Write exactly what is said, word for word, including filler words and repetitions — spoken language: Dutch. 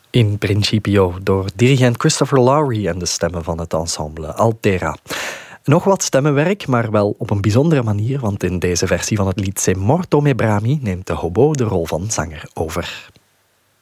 In Principio door dirigent Christopher Lowry en de stemmen van het ensemble Altera. Nog wat stemmenwerk, maar wel op een bijzondere manier, want in deze versie van het lied Se morto me brami neemt de hobo de rol van zanger over.